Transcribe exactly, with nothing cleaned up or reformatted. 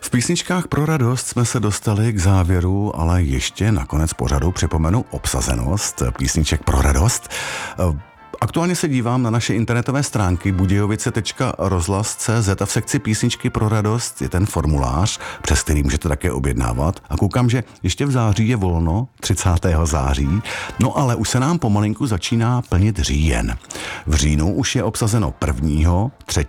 V písničkách pro radost jsme se dostali k závěru, ale ještě nakonec pořadu připomenu obsazenost písniček pro radost. Aktuálně se dívám na naše internetové stránky budějovice tečka rozhlas tečka cé zet a v sekci písničky pro radost je ten formulář, přes který můžete také objednávat. A koukám, že ještě v září je volno, třicátého září, no ale už se nám pomalinku začíná plnit říjen. V říjnu už je obsazeno prvního,